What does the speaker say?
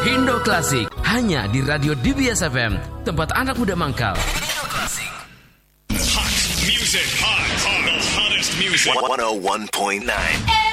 Indo Klasik hanya di Radio DBS FM, tempat anak muda mangkal. Indo Klasik. Hot music, hot, the hottest music. 101.9